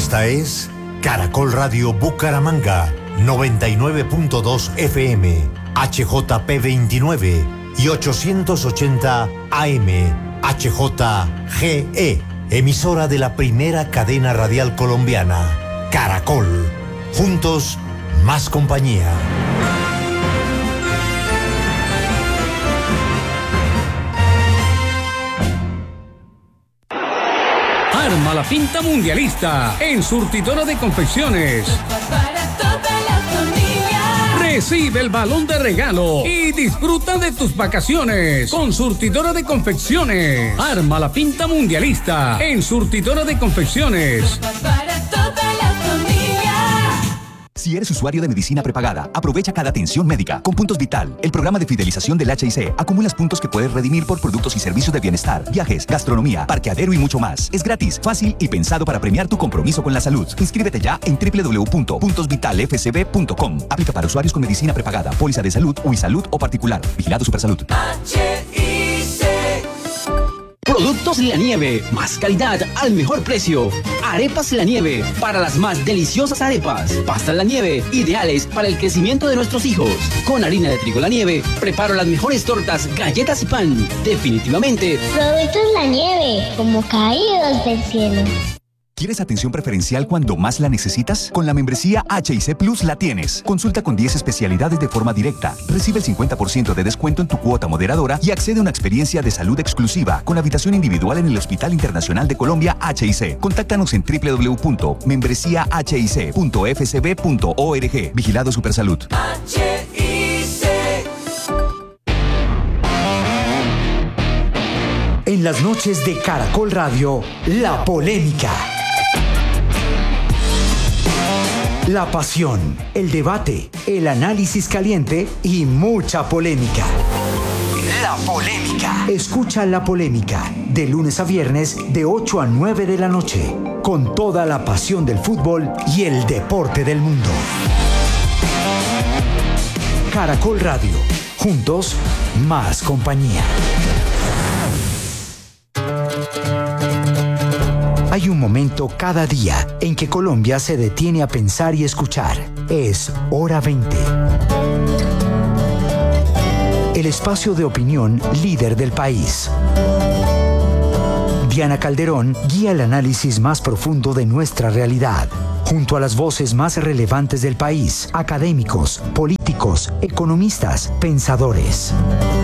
Esta es Caracol Radio Bucaramanga, 99.2 FM, HJP 29 y 880 AM, HJGE, emisora de la primera cadena radial colombiana, Caracol. Juntos, más compañía. Arma la pinta mundialista en Surtidora de Confecciones. Para toda la familia. Recibe el balón de regalo y disfruta de tus vacaciones con Surtidora de Confecciones. Arma la pinta mundialista en Surtidora de Confecciones. Para toda la familia. Si eres usuario de medicina prepagada, aprovecha cada atención médica con Puntos Vital, el programa de fidelización del HIC. Acumulas puntos que puedes redimir por productos y servicios de bienestar, viajes, gastronomía, parqueadero y mucho más. Es gratis, fácil y pensado para premiar tu compromiso con la salud. Inscríbete ya en www.puntosvitalfcb.com. Aplica para usuarios con medicina prepagada, póliza de salud, Uisalud o particular. Vigilado Supersalud. Productos La Nieve, más calidad al mejor precio. Arepas La Nieve, para las más deliciosas arepas. Pastas La Nieve, ideales para el crecimiento de nuestros hijos. Con harina de trigo La Nieve, preparo las mejores tortas, galletas y pan. Definitivamente. Productos La Nieve, como caídos del cielo. ¿Quieres atención preferencial cuando más la necesitas? Con la membresía HIC Plus la tienes. Consulta con 10 especialidades de forma directa. Recibe el 50% de descuento en tu cuota moderadora y accede a una experiencia de salud exclusiva con habitación individual en el Hospital Internacional de Colombia HIC. Contáctanos en www.membresiahIC.fcb.org. Vigilado Supersalud. En las noches de Caracol Radio, La Polémica. La pasión, el debate, el análisis caliente y mucha polémica. La Polémica. Escucha La Polémica de lunes a viernes de 8 a 9 de la noche con toda la pasión del fútbol y el deporte del mundo. Caracol Radio. Juntos, más compañía. Hay un momento cada día en que Colombia se detiene a pensar y escuchar. Es Hora 20. El espacio de opinión líder del país. Diana Calderón guía el análisis más profundo de nuestra realidad, junto a las voces más relevantes del país, académicos, políticos, economistas, pensadores.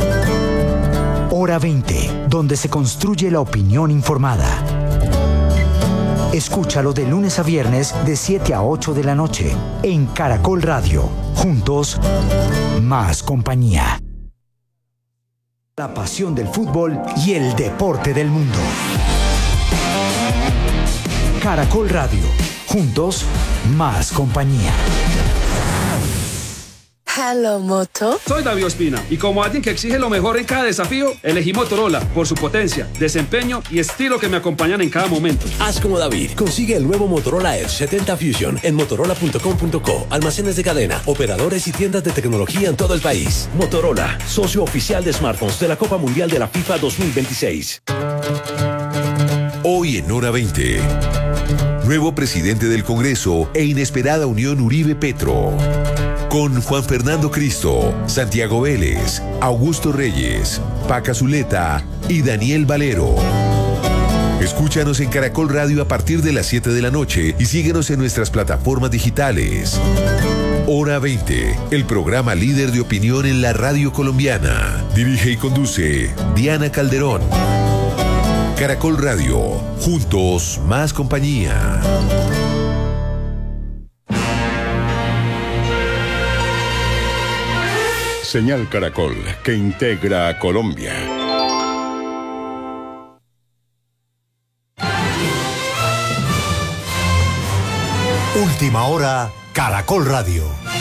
Hora 20, donde se construye la opinión informada. Escúchalo de lunes a viernes de 7 a 8 de la noche en Caracol Radio. Juntos, más compañía. La pasión del fútbol y el deporte del mundo. Caracol Radio. Juntos, más compañía. Hello, Moto. Soy David Ospina y como alguien que exige lo mejor en cada desafío, elegí Motorola por su potencia, desempeño y estilo que me acompañan en cada momento. Haz como David. Consigue el nuevo Motorola Edge 70 Fusion en motorola.com.co, almacenes de cadena, operadores y tiendas de tecnología en todo el país. Motorola, socio oficial de smartphones de la Copa Mundial de la FIFA 2026. Hoy en Hora 20. Nuevo presidente del Congreso e inesperada unión Uribe-Petro. Con Juan Fernando Cristo, Santiago Vélez, Augusto Reyes, Paca Zuleta y Daniel Valero. Escúchanos en Caracol Radio a partir de las 7 de la noche y síguenos en nuestras plataformas digitales. Hora 20, el programa líder de opinión en la radio colombiana. Dirige y conduce Diana Calderón. Caracol Radio, juntos más compañía. Señal Caracol, que integra a Colombia. Última hora, Caracol Radio.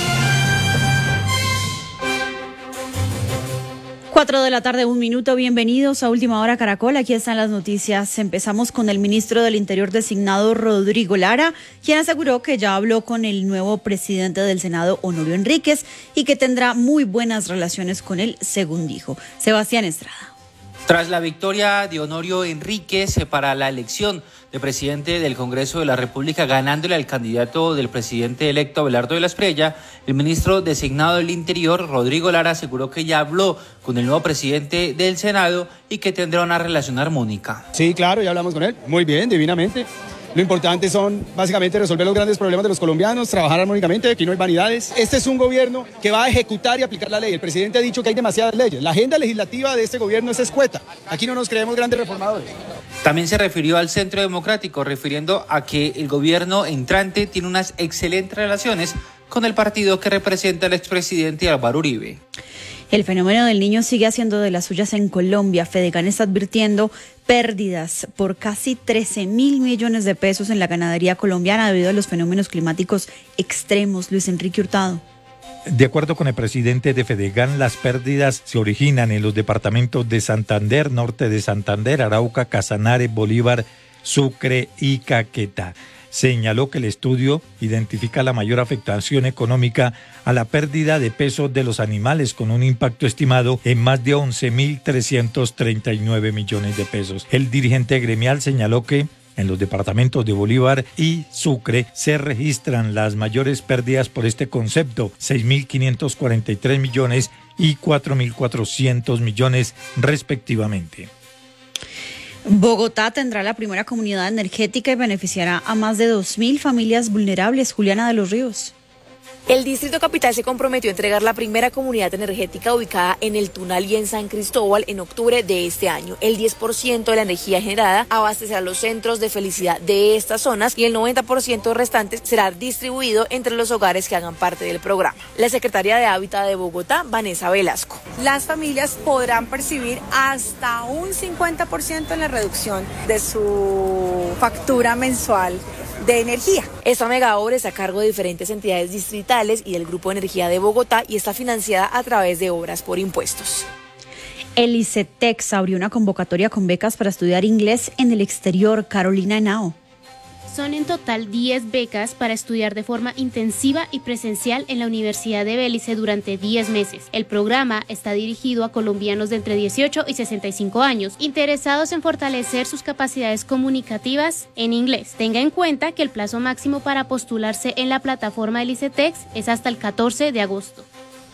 4 de la tarde, 1 minuto. Bienvenidos a Última Hora Caracol. Aquí están las noticias. Empezamos con el ministro del Interior designado, Rodrigo Lara, quien aseguró que ya habló con el nuevo presidente del Senado, Honorio Enríquez, y que tendrá muy buenas relaciones con él, según dijo. Sebastián Estrada. Tras la victoria de Honorio Enríquez para la elección de presidente del Congreso de la República, ganándole al candidato del presidente electo Abelardo de la Espriella, el ministro designado del Interior, Rodrigo Lara, aseguró que ya habló con el nuevo presidente del Senado y que tendrá una relación armónica. Sí, claro, ya hablamos con él. Muy bien, divinamente. Lo importante son básicamente resolver los grandes problemas de los colombianos, trabajar armónicamente, aquí no hay vanidades. Este es un gobierno que va a ejecutar y aplicar la ley. El presidente ha dicho que hay demasiadas leyes. La agenda legislativa de este gobierno es escueta. Aquí no nos creemos grandes reformadores. También se refirió al Centro Democrático, refiriendo a que el gobierno entrante tiene unas excelentes relaciones con el partido que representa al expresidente Álvaro Uribe. El fenómeno del Niño sigue haciendo de las suyas en Colombia. Fedegan está advirtiendo pérdidas por casi 13.000 millones de pesos en la ganadería colombiana debido a los fenómenos climáticos extremos. Luis Enrique Hurtado. De acuerdo con el presidente de Fedegan, las pérdidas se originan en los departamentos de Santander, norte de Santander, Arauca, Casanare, Bolívar, Sucre y Caquetá. Señaló que el estudio identifica la mayor afectación económica a la pérdida de peso de los animales, con un impacto estimado en más de 11.339 millones de pesos. El dirigente gremial señaló que en los departamentos de Bolívar y Sucre se registran las mayores pérdidas por este concepto, 6.543 millones y 4.400 millones respectivamente. Bogotá tendrá la primera comunidad energética y beneficiará a más de 2.000 familias vulnerables. Juliana de los Ríos. El Distrito Capital se comprometió a entregar la primera comunidad energética ubicada en El Tunal y en San Cristóbal en octubre de este año. El 10% de la energía generada abastecerá los centros de felicidad de estas zonas y el 90% restante será distribuido entre los hogares que hagan parte del programa. La secretaria de Hábitat de Bogotá, Vanessa Velasco. Las familias podrán percibir hasta un 50% en la reducción de su factura mensual de energía. Esta mega obra está a cargo de diferentes entidades distritales y del Grupo de Energía de Bogotá y está financiada a través de obras por impuestos. El ICETEX abrió una convocatoria con becas para estudiar inglés en el exterior. Carolina Henao. Son en total 10 becas para estudiar de forma intensiva y presencial en la Universidad de Belice durante 10 meses. El programa está dirigido a colombianos de entre 18 y 65 años, interesados en fortalecer sus capacidades comunicativas en inglés. Tenga en cuenta que el plazo máximo para postularse en la plataforma del ICETEX es hasta el 14 de agosto.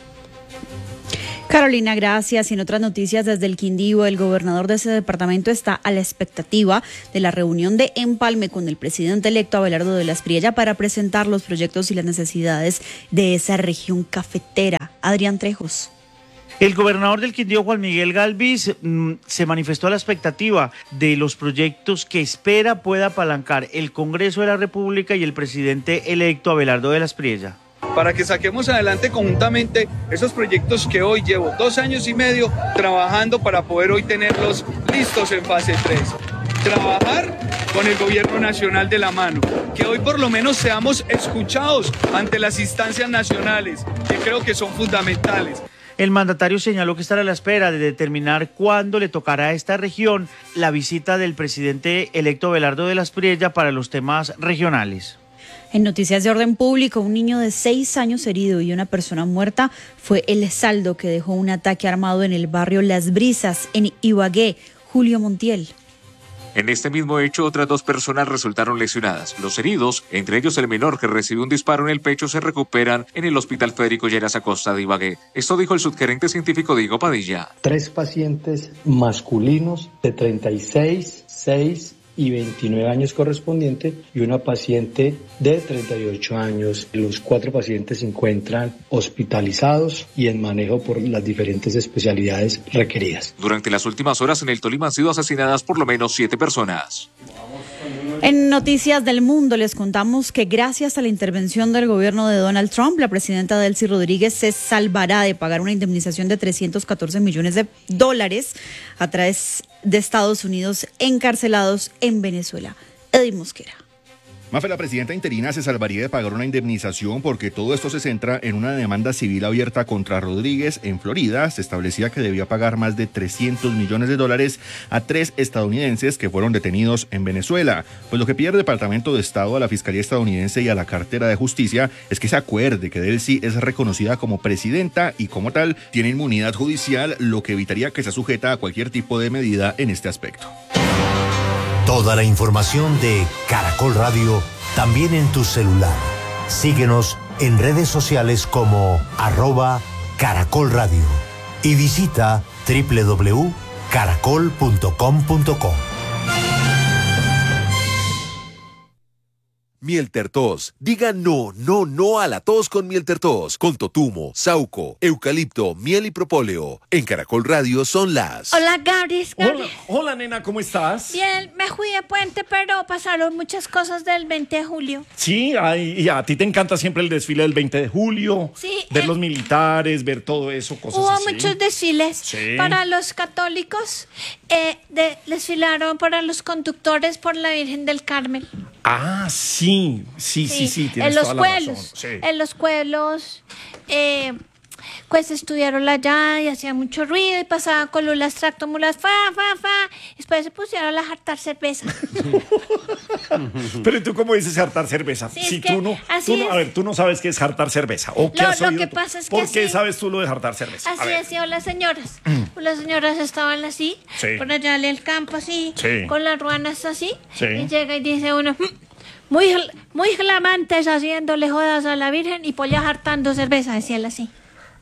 Carolina, gracias. Y en otras noticias, desde el Quindío, el gobernador de ese departamento está a la expectativa de la reunión de empalme con el presidente electo Abelardo de la Espriella para presentar los proyectos y las necesidades de esa región cafetera. Adrián Trejos. El gobernador del Quindío, Juan Miguel Galvis, se manifestó a la expectativa de los proyectos que espera pueda apalancar el Congreso de la República y el presidente electo Abelardo de la Espriella. Para que saquemos adelante conjuntamente esos proyectos que hoy llevo 2 años y medio trabajando para poder hoy tenerlos listos en fase 3. Trabajar con el gobierno nacional de la mano, que hoy por lo menos seamos escuchados ante las instancias nacionales, que creo que son fundamentales. El mandatario señaló que estará a la espera de determinar cuándo le tocará a esta región la visita del presidente electo Abelardo de la Espriella para los temas regionales. En noticias de orden público, un niño de 6 años herido y una persona muerta fue el saldo que dejó un ataque armado en el barrio Las Brisas, en Ibagué. Julio Montiel. En este mismo hecho, otras 2 personas resultaron lesionadas. Los heridos, entre ellos el menor que recibió un disparo en el pecho, se recuperan en el Hospital Federico Lleras Acosta de Ibagué. Esto dijo el subgerente científico Diego Padilla. 3 pacientes masculinos de 36, 6 y 29 años correspondiente y una paciente de 38 años. Los 4 pacientes se encuentran hospitalizados y en manejo por las diferentes especialidades requeridas. Durante las últimas horas en el Tolima han sido asesinadas por lo menos 7 personas. En Noticias del Mundo les contamos que gracias a la intervención del gobierno de Donald Trump, la presidenta Delcy Rodríguez se salvará de pagar una indemnización de $314 millones a través de Estados Unidos encarcelados en Venezuela. Edith Mosquera. Mafe, la presidenta interina se salvaría de pagar una indemnización porque todo esto se centra en una demanda civil abierta contra Rodríguez en Florida. Se establecía que debía pagar más de $300 millones a 3 estadounidenses que fueron detenidos en Venezuela. Pues lo que pide el Departamento de Estado a la Fiscalía estadounidense y a la Cartera de Justicia es que se acuerde que Delcy es reconocida como presidenta y como tal tiene inmunidad judicial, lo que evitaría que sea sujeta a cualquier tipo de medida en este aspecto. Toda la información de Caracol Radio también en tu celular. Síguenos en redes sociales como @Caracol Radio y visita www.caracol.com.co. Mieltertos. Diga no, no, no a la tos con Mieltertos. Con totumo, sauco, eucalipto, miel y propóleo. En Caracol Radio son las... Hola, Gabris. Hola, nena, ¿cómo estás? Bien, me fui de puente, pero pasaron muchas cosas del 20 de julio. Sí, y a ti te encanta siempre el desfile del 20 de julio. Sí. Ver los militares, ver todo eso, cosas Hubo así. muchos desfiles. Sí. Para los católicos, desfilaron para los conductores por la Virgen del Carmen. Ah, sí, tienes En los toda la pueblos, razón. Sí. en los pueblos, pues estuvieron allá y hacían mucho ruido y pasaban con lulas, tractomulas, fa. Después se pusieron a jartar cerveza. Pero ¿y tú cómo dices jartar cerveza? Sí, si es que tú no sabes qué es jartar cerveza. ¿O qué has Lo oído que tú? pasa es que ¿Por qué así- sabes tú lo de jartar cerveza? A Así ver. decían las señoras. Las señoras estaban así, Sí. por allá en el campo así, Sí. con las ruanas así. Sí. Y llega y dice uno, muy flamantes haciéndole jodas a la Virgen y Polla hartando cerveza, decía él así.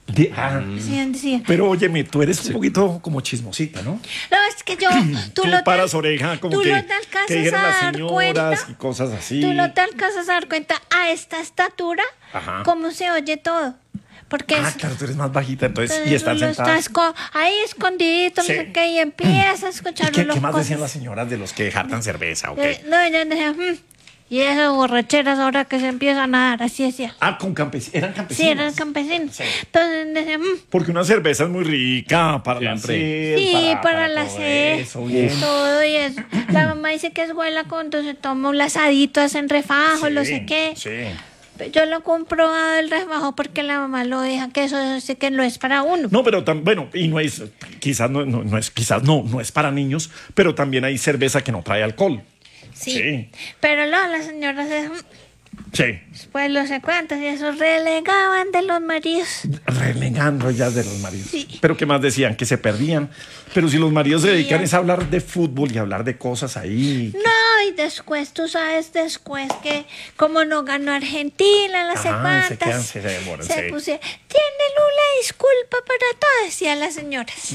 Decía. Pero óyeme, tú eres un poquito como chismosita, ¿no? No, es que yo, Tú paras oreja como tú que, no te alcanzas que dijeron a las dar señoras cuenta. y cosas así. Tú no te alcanzas a dar cuenta a esta estatura Ajá. cómo se oye todo. Porque Claro, tú eres más bajita, entonces, y entonces estás uno sentada. está ahí escondidito, Sí. no sé qué, y empieza a escuchar ¿Y qué los más cosas. decían las señoras de los que jartan cerveza o qué? No, ellas decían, y esas borracheras ahora que se empiezan a dar, así decía. Ah, con campesinos. ¿Eran campesinos? Sí, eran campesinos. Entonces decían, Porque una cerveza es muy rica para la sed. sí, para la todo sed, eso, bien. todo y eso. La mamá dice que es buena cuando se toma un asadito, hacen refajo, no sé qué. Sí. Yo lo he comprobado el refajo porque la mamá lo deja, que eso sí que no es para uno. No, pero bueno, y no es, quizás no es para niños, pero también hay cerveza que no trae alcohol. Sí. Pero no, las señoras Sí. pues los cuantos y esos relegaban de los maridos. Renegando ellas de los maridos. Sí. Pero ¿qué más decían? Que se perdían. Pero si los maridos se dedican es a hablar de fútbol y a hablar de cosas ahí. No, y después, tú sabes, que como no ganó Argentina, no sé cuántas, se demoran, se sí. pusieron, tienen una disculpa para todo, decían las señoras.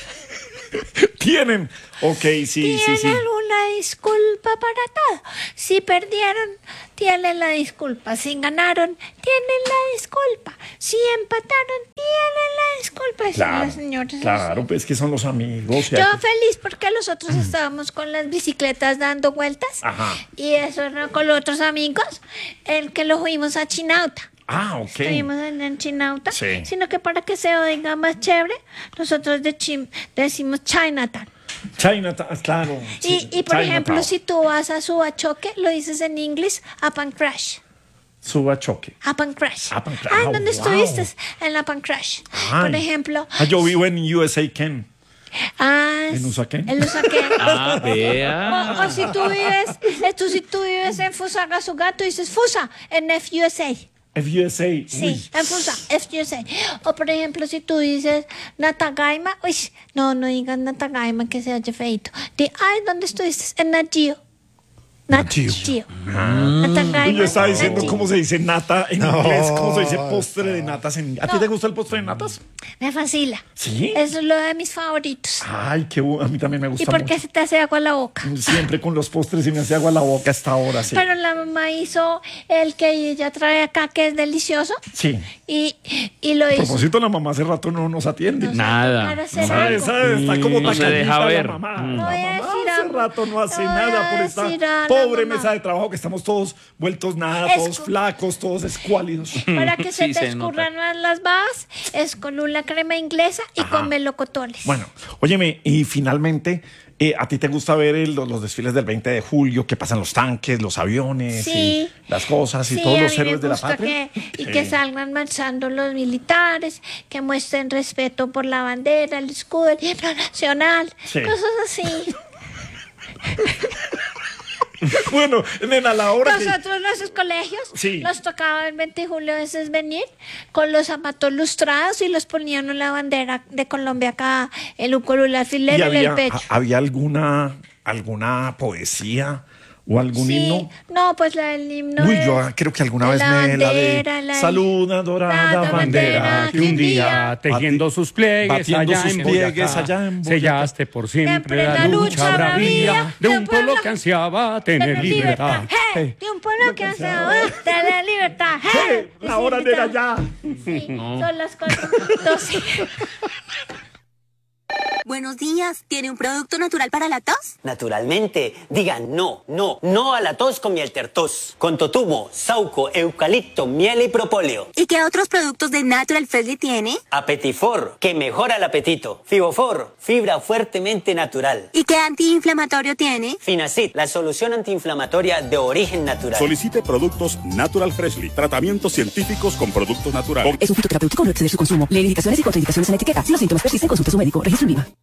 Tienen. Ok, sí. Tienen una disculpa para todo. Si perdieron, tienen la disculpa. Si ganaron, tienen la disculpa. Si empataron, tienen la disculpa. Decían las señoras. Claro, pues que son los amigos. Yo feliz porque nosotros estábamos con las bicicletas dando vueltas. Ajá. Y eso era con los otros amigos, el que lo fuimos a Chinauta. Ah, ok. Estuvimos en Chinauta, Sí. sino que para que se oiga más chévere, nosotros decimos Chinatown. Chinatown, claro. Y por ejemplo, si tú vas a Subachoque, lo dices en inglés, Up and Crash. Subachoque. Up and Crash. Up and Crash. Ah, Oh, ¿dónde wow. estuviste? En Up and Crash. Ay. Por ejemplo. Yo vivo en USA Ken. ¿En Usaquén? En Usaquén. Ah, vea. O si tú vives en Fusagasugá, tú dices Fusa, en FUSA. FUSA. Sí, en Fusa, FUSA. O por ejemplo, si tú dices Natagaima, no digas Natagaima que se oye feito. Ay, ¿dónde estuviste? En Nat Geo. Nat Geo. Y yo estaba diciendo cómo se dice nata en inglés, cómo se dice postre de natas en... ¿A ti te gusta el postre de natas? Me fascina. ¿Sí? Eso es lo de mis favoritos. Ay, qué bueno. A mí también me gusta ¿Y por mucho. qué se te hace agua la boca? Siempre con los postres y me hace agua la boca a esta hora, sí. Pero la mamá hizo el que ella trae acá, que es delicioso. Sí. Y lo A hizo. propósito, la mamá hace rato no nos atiende. Nada. Para hacer algo. Está como No se tacañita deja la ver. mamá. No voy a decir Hace rato no hace no voy nada a por esta decir algo. pobre mamá. mesa de trabajo que estamos todos vueltos nada, todos flacos, todos escuálidos. Para que se te escurran más las babas, es con una crema inglesa y con melocotones. Bueno, óyeme, y finalmente, ¿a ti te gusta ver los desfiles del 20 de julio, que pasan los tanques, los aviones, Sí. y las cosas y Sí, todos a los mí me héroes de la gusta patria? que salgan marchando los militares, que muestren respeto por la bandera, el escudo, el himno nacional, Sí. cosas así. Bueno, nena, a la hora Nosotros en nuestros colegios Sí. nos tocaba el 20 de julio a veces venir con los zapatos lustrados y los ponían en la bandera de Colombia acá, el ukulele alfiler en el pecho. ¿Había alguna poesía o algún himno? No, pues la del himno. Uy, es yo creo que alguna vez la la bandera, de la- Saluda dorada la bandera que un día tejiendo sus pliegues batiendo allá sus en pliegues Boyacá, allá en Boyacá. sellaste por siempre la lucha bravía de un pueblo que ansiaba tener libertad. ¡Hey! De un pueblo que hace de la libertad. ¡Hey! La hora de allá. Sí, son las 4:12. Buenos días, ¿tiene un producto natural para la tos? Naturalmente, digan no a la tos con miel tertos, con totumo, sauco, eucalipto, miel y propóleo. ¿Y qué otros productos de Natural Freshly tiene? Apetifor, que mejora el apetito. Fibofor, fibra fuertemente natural. ¿Y qué antiinflamatorio tiene? Finacid, la solución antiinflamatoria de origen natural. Solicite productos Natural Freshly. Tratamientos científicos con productos naturales. Es un fitoterapéutico, no exceder su consumo. Lee indicaciones y contraindicaciones en la etiqueta. Si los síntomas persisten, consulte a su médico. Registro INVIMA.